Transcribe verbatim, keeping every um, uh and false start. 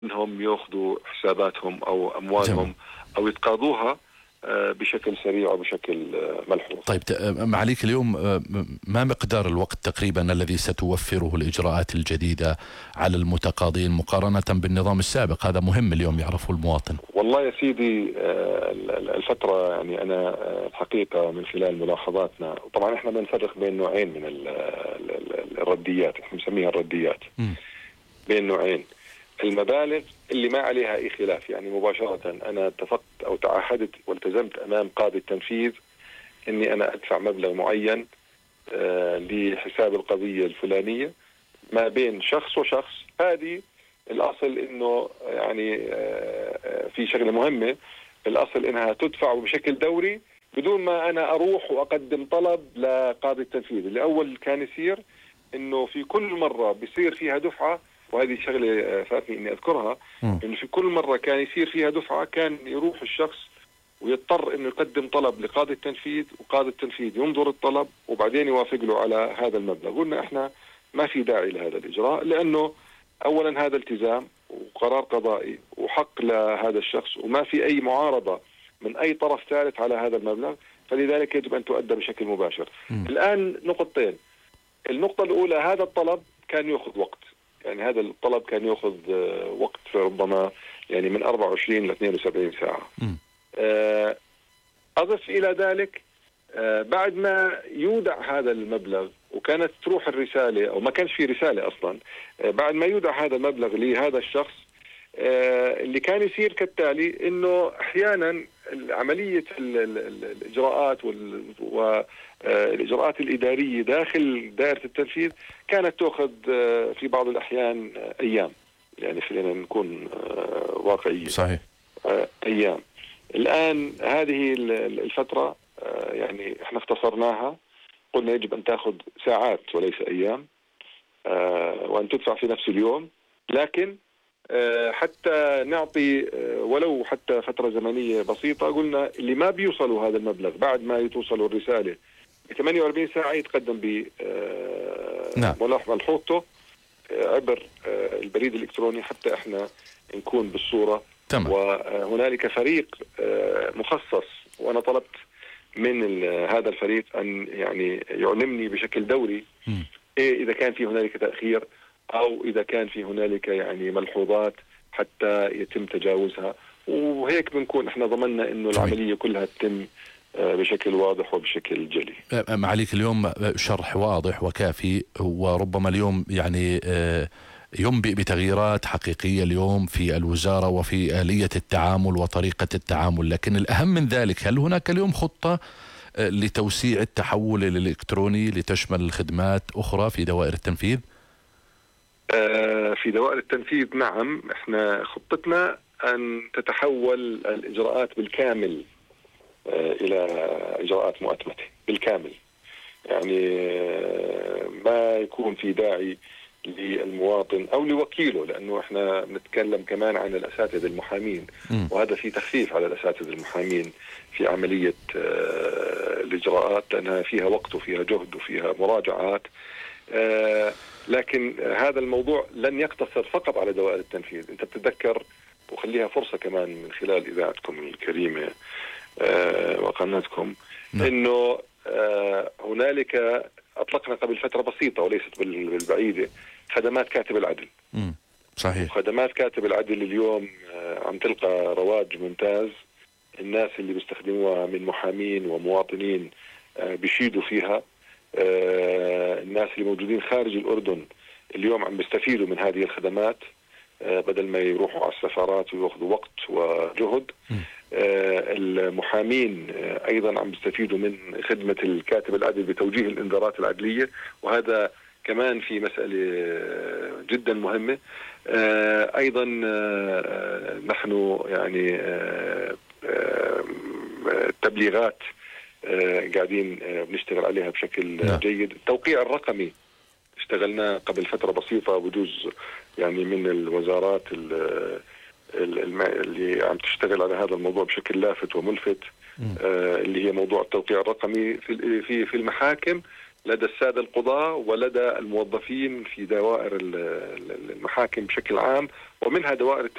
انهم ياخذوا حساباتهم او اموالهم جميل. او يتقاضوها بشكل سريع وبشكل ملحوظ. طيب معاليك اليوم ما مقدار الوقت تقريبا الذي ستوفره الإجراءات الجديدة على المتقاضين مقارنة بالنظام السابق؟ هذا مهم اليوم يعرفه المواطن. والله يا سيدي الفترة يعني أنا الحقيقة من خلال ملاحظاتنا، طبعا احنا بنفرق بين نوعين من الرديات، احنا بنسميها الرديات م. بين نوعين: المبالغ اللي ما عليها أي خلاف، يعني مباشرة أنا اتفقت أو تعهدت والتزمت أمام قاضي التنفيذ أني أنا أدفع مبلغ معين آه لحساب القضية الفلانية ما بين شخص وشخص. هذه الأصل أنه يعني آه في شغلة مهمة، الأصل أنها تدفع بشكل دوري بدون ما أنا أروح وأقدم طلب لقاضي التنفيذ. اللي أول كان يصير أنه في كل مرة بيصير فيها دفعة، وهذه شغلة فاتني إني أذكرها، إنه في كل مرة كان يصير فيها دفعة كان يروح الشخص ويضطر إنه يقدم طلب لقاضي التنفيذ، وقاضي التنفيذ ينظر الطلب وبعدين يوافق له على هذا المبلغ. قلنا إحنا ما في داعي لهذا الإجراء، لأنه أولا هذا التزام وقرار قضائي وحق لهذا الشخص، وما في أي معارضة من أي طرف ثالث على هذا المبلغ، فلذلك يجب أن تؤدى بشكل مباشر. م. الآن نقطتين: النقطة الأولى، هذا الطلب كان يأخذ وقت، يعني هذا الطلب كان يأخذ وقت ربما يعني من أربعة وعشرين ل اثنين وسبعين ساعة. أضف إلى ذلك بعد ما يودع هذا المبلغ وكانت تروح الرسالة أو ما كانش في رسالة أصلا، بعد ما يودع هذا المبلغ لهذا الشخص اللي كان يصير كالتالي: إنه أحيانا عملية الإجراءات والإجراءات الإدارية داخل دائرة التنفيذ كانت تأخذ في بعض الأحيان أيام، يعني خلينا نكون واقعيين. صحيح. أيام. الآن هذه الفترة يعني احنا اختصرناها، قلنا يجب أن تأخذ ساعات وليس أيام، وأن تدفع في نفس اليوم، لكن حتى نعطي ولو حتى فترة زمنية بسيطة، قلنا اللي ما بيوصلوا هذا المبلغ بعد ما يتوصلوا الرسالة ب ثمانية وأربعين ساعة يتقدم بملاحظة ملحوظته عبر البريد الإلكتروني حتى احنا نكون بالصورة. تمام. وهنالك فريق مخصص، وأنا طلبت من هذا الفريق أن يعني يعلمني بشكل دوري م. إيه إذا كان في هنالك تأخير أو إذا كان في هنالك يعني ملحوظات حتى يتم تجاوزها، وهيك بنكون احنا ضمننا إنه العملية كلها تتم بشكل واضح وبشكل جلي. معاليك اليوم شرح واضح وكافي، وربما اليوم يعني ينبئ بتغييرات حقيقية اليوم في الوزارة وفي آلية التعامل وطريقة التعامل، لكن الأهم من ذلك، هل هناك اليوم خطة لتوسيع التحول الإلكتروني لتشمل الخدمات أخرى في دوائر التنفيذ؟ في دوائر التنفيذ نعم، احنا خطتنا أن تتحول الإجراءات بالكامل إلى إجراءات مؤتمتة بالكامل، يعني ما يكون في داعي للمواطن أو لوكيله، لأنه احنا نتكلم كمان عن الأساتذة المحامين، وهذا في تخفيف على الأساتذة المحامين في عملية الإجراءات، لأنها فيها وقت وفيها جهد وفيها مراجعات. لكن هذا الموضوع لن يقتصر فقط على دوائر التنفيذ. أنت بتتذكر، وخليها فرصة كمان من خلال إذاعتكم الكريمة وقناتكم، إنه هنالك أطلقنا قبل فترة بسيطة وليست بالبعيدة خدمات كاتب العدل. امم صحيح. خدمات كاتب العدل اليوم عم تلقى رواج ممتاز، الناس اللي بيستخدموها من محامين ومواطنين بيشيدوا فيها، الناس اللي موجودين خارج الأردن اليوم عم بيستفيدوا من هذه الخدمات بدل ما يروحوا على السفارات ويأخذوا وقت وجهد. م. المحامين أيضا عم بيستفيدوا من خدمة الكاتب العدل بتوجيه الإنذارات العدلية، وهذا كمان في مسألة جدا مهمة. أيضا نحن يعني تبليغات قاعدين بنشتغل عليها بشكل لا. جيد. التوقيع الرقمي اشتغلنا قبل فترة بسيطة بجوز يعني من الوزارات اللي عم تشتغل على هذا الموضوع بشكل لافت وملفت، آه اللي هي موضوع التوقيع الرقمي في في في المحاكم لدى السادة القضاة ولدى الموظفين في دوائر المحاكم بشكل عام، ومنها دوائر